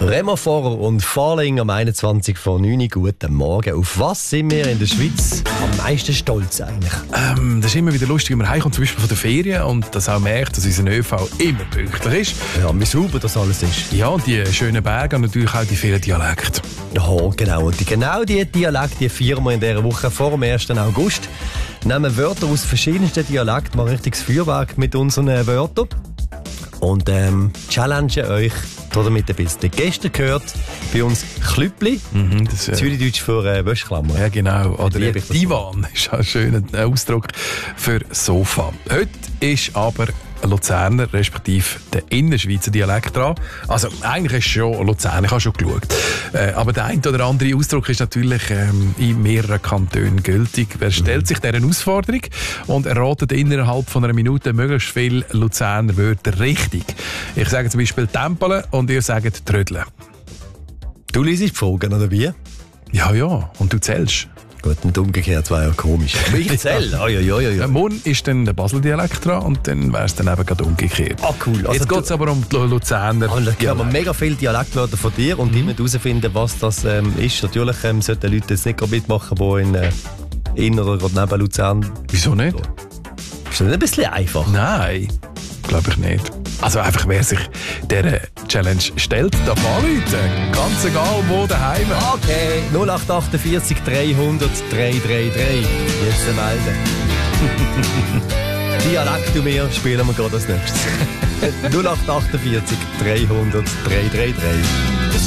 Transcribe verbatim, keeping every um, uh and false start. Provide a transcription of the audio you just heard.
Bremervorer und Farling am einundzwanzig vor neun. Guten Morgen. Auf was sind wir in der Schweiz am meisten stolz eigentlich? Ähm, das ist immer wieder lustig, wenn man heimkommt, zum Beispiel von der Ferien, und das auch merkt, dass unser ÖV immer pünktlich ist. Ja, wie sauber das alles ist. Ja, und die schönen Berge und natürlich auch die vielen Dialekte. Ja, genau. Und die, genau diese Dialekte die feiern wir in dieser Woche vor dem ersten August. Nehmen Wörter aus verschiedensten Dialekten, machen richtiges Feuerwerk mit unseren Wörtern. Und ähm, challenge euch damit ein bisschen. Gestern gehört bei uns Klüppli, Mhm, das, äh, Zürichdeutsch für äh, Wäschklammer. Ja, genau. Oder Liebe eben Divan ist ein schöner Ausdruck für Sofa. Heute ist aber ein Luzerner, respektive der Innerschweizer Dialekt dran. Also eigentlich ist es schon Luzern, ich habe schon geschaut. Äh, aber der ein oder andere Ausdruck ist natürlich ähm, in mehreren Kantonen gültig. Wer stellt sich dieser Herausforderung und erratet innerhalb von einer Minute möglichst viele Luzerner Wörter richtig? Ich sage zum Beispiel Tempeln und ihr sagt Trödeln. Du liest die Fragen, oder wie? Ja, ja, und du zählst. Gut, und umgekehrt war ja komisch. Aber ich zähle. Oh, ja, ja, ja, ja. Morgen ist dann der Basel-Dialekt dran und dann wäre es dann eben gerade umgekehrt. Ah, cool. Also Jetzt geht es aber um die Luzerner. Und da haben wir mega viele Dialektwörter von dir und die müssen herausfinden, was das ähm, ist. Natürlich ähm, sollten Leute jetzt nicht mitmachen, die in, äh, in oder gerade neben Luzern. Wieso nicht? Ist das nicht ein bisschen einfach? Nein, glaube ich nicht. Also einfach, wer sich dieser Challenge stellt, darf anrufen. Ganz egal, wo daheim. Okay, null acht achtundvierzig dreihundert dreihundertdreiunddreißig. Jetzt melden. Dialekt und mir spielen wir gerade als nächstes. null acht achtundvierzig dreihundert dreihundertdreiunddreißig.